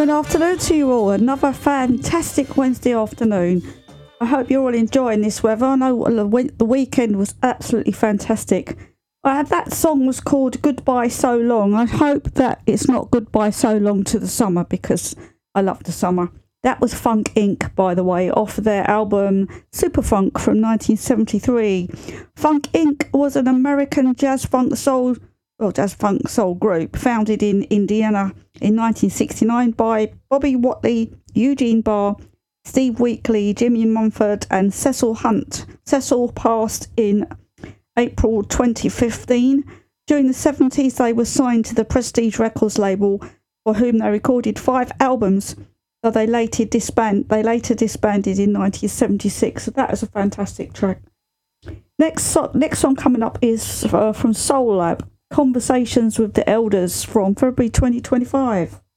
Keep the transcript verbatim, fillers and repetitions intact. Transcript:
Good afternoon to you all. Another fantastic Wednesday afternoon. I hope you're all enjoying this weather. I know the weekend was absolutely fantastic. Uh, that song was called Goodbye So Long. I hope that it's not goodbye so long to the summer, because I love the summer. That was Funk Incorporated, by the way, off their album Superfunk from nineteen seventy-three. Funk Incorporated was an American jazz funk soul, well, jazz funk soul group founded in Indiana in nineteen sixty-nine by Bobby Watley, Eugene Barr, Steve Weekly, Jimmy Mumford, and Cecil Hunt. Cecil passed in April twenty fifteen. During the seventies, they were signed to the Prestige Records label, for whom they recorded five albums. So they later disband, they later disbanded in nineteen seventy-six. So that is a fantastic track. Next, so, next song coming up is uh, from Soul Lab, Conversations with the Elders from February twenty twenty-five.